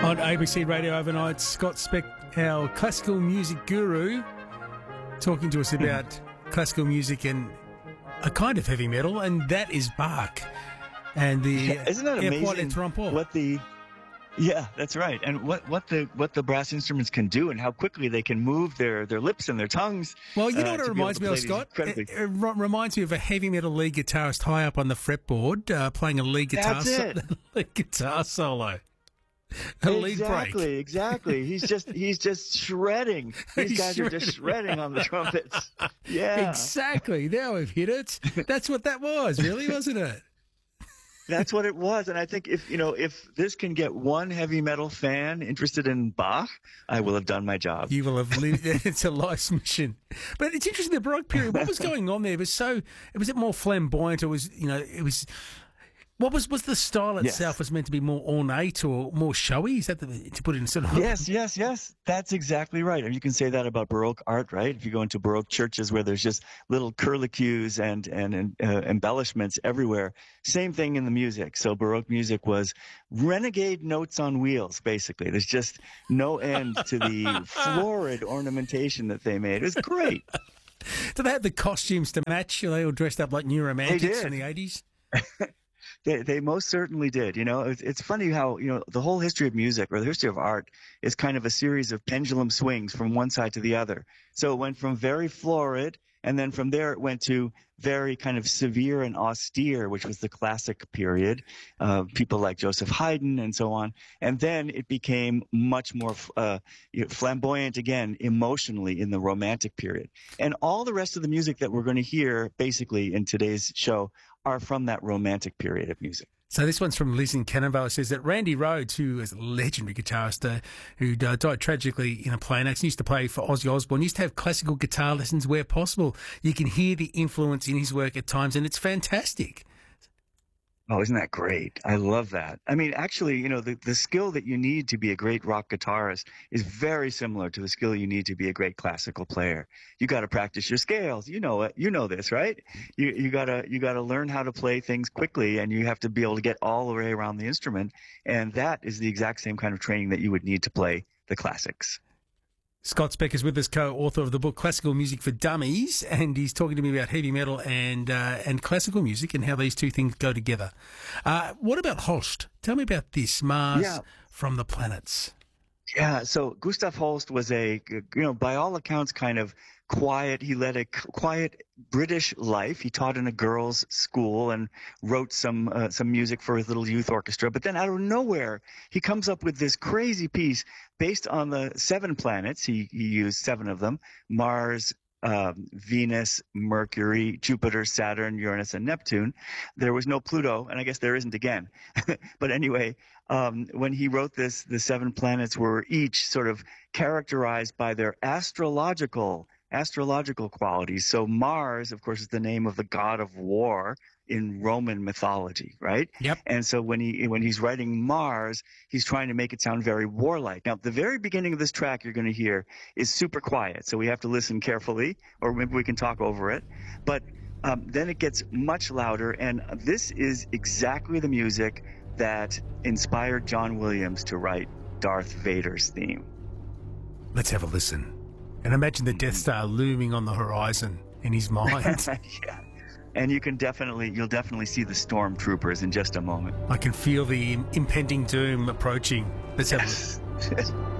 On ABC Radio Overnight, Scott Speck, our classical music guru, talking to us about classical music and a kind of heavy metal, and that is Bach. And the isn't that amazing? Yeah, that's right. And what the brass instruments can do, and how quickly they can move their lips and their tongues. Well, you know what it reminds me of, Scott? It reminds me of a heavy metal lead guitarist high up on the fretboard playing a lead guitar, lead guitar solo. Lead break. Exactly. He's just shredding. These guys are just shredding on the trumpets. Yeah, exactly. Now we've hit it. That's what that was, really, wasn't it? That's what it was. And I think if this can get one heavy metal fan interested in Bach, I will have done my job. You will have lived. It's a life's mission. But it's interesting, the Baroque period, what was going on there? Was it more flamboyant, or was what was the style itself? Was meant to be more ornate or more showy? Is that to put it in sort of... Yes. That's exactly right. And you can say that about Baroque art, right? If you go into Baroque churches where there's just little curlicues and embellishments everywhere. Same thing in the music. So Baroque music was renegade notes on wheels, basically. There's just no end to the florid ornamentation that they made. It was great. Do they have the costumes to match? Are they all dressed up like New Romantics in the 80s? They most certainly did. It's funny how, the whole history of music, or the history of art, is kind of a series of pendulum swings from one side to the other. So it went from very florid, and then from there it went to very kind of severe and austere, which was the classic period, people like Joseph Haydn and so on. And then it became much more flamboyant again, emotionally, in the Romantic period. And all the rest of the music that we're going to hear, basically, in today's show, are from that Romantic period of music. So this one's from Liz in Cannonvale. It says that Randy Rhoads, who is a legendary guitarist who died tragically in a plane accident, used to play for Ozzy Osbourne, used to have classical guitar lessons where possible. You can hear the influence in his work at times, and it's fantastic. Oh, isn't that great? I love that. I mean, actually, the skill that you need to be a great rock guitarist is very similar to the skill you need to be a great classical player. You got to practice your scales. You know it. You know this, right? You gotta learn how to play things quickly, and you have to be able to get all the way around the instrument. And that is the exact same kind of training that you would need to play the classics. Scott Speck is with us, co-author of the book Classical Music for Dummies, and he's talking to me about heavy metal and classical music and how these two things go together. What about Holst? Tell me about this, Mars from the Planets. Yeah, so Gustav Holst was by all accounts, kind of quiet. He led a quiet British life. He taught in a girls' school and wrote some music for his little youth orchestra. But then out of nowhere, he comes up with this crazy piece based on the 7 planets. He used 7 of them: Mars, Venus, Mercury, Jupiter, Saturn, Uranus, and Neptune. There was no Pluto, and I guess there isn't again. But anyway, when he wrote this, the 7 planets were each sort of characterized by their astrological qualities. So Mars, of course, is the name of the god of war in Roman mythology, right? Yep. And so when he's writing Mars, he's trying to make it sound very warlike. Now, the very beginning of this track you're going to hear is super quiet, so we have to listen carefully, or maybe we can talk over it. But then it gets much louder, and this is exactly the music that inspired John Williams to write Darth Vader's theme. Let's have a listen. And imagine the Death Star looming on the horizon in his mind. Yeah. And you'll definitely see the stormtroopers in just a moment. I can feel the impending doom approaching. Let's have a listen.